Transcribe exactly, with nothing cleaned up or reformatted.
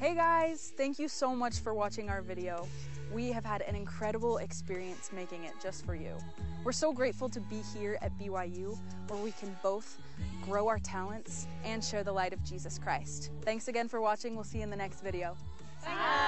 Hey guys, thank you so much for watching our video. We have had an incredible experience making it just for you. We're so grateful to be here at B Y U, where we can both grow our talents and share the light of Jesus Christ. Thanks again for watching. We'll see you in the next video. Bye.